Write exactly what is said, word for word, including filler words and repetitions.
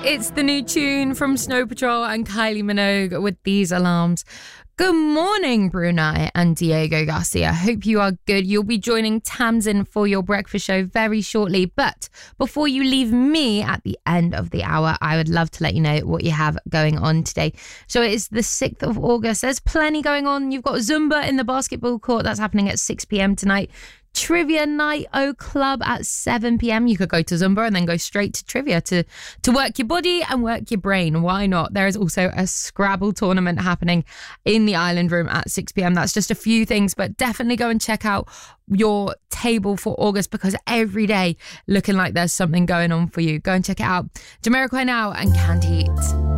It's the new tune from Snow Patrol and Kylie Minogue with These Alarms. Good morning, Brunei and Diego Garcia. Hope you are good. You'll be joining Tamsin for your breakfast show very shortly. But before you leave me at the end of the hour, I would love to let you know what you have going on today. So it is the sixth of August. There's plenty going on. You've got Zumba in the basketball court. That's happening at six p.m. tonight. Trivia Night O Club at seven p.m. You could go to Zumba and then go straight to trivia to, to work your body and work your brain. Why not? There is also a Scrabble tournament happening in the Island Room at six p.m. That's just a few things, but definitely go and check out your table for August because every day looking like there's something going on for you. Go and check it out. Jamiroquai now and Canned Heat.